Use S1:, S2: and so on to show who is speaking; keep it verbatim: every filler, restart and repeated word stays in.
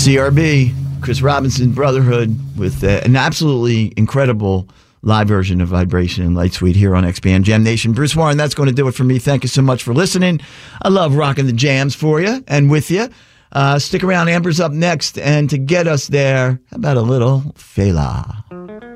S1: C R B, Chris Robinson Brotherhood, with uh, an absolutely incredible live version of Vibration and Light Sweet here on X P M Jam Nation. Bruce Warren, that's going to do it for me. Thank you so much for listening. I love rocking the jams for you and with you. Uh, stick around. Amber's up next. And to get us there, how about a little Fela?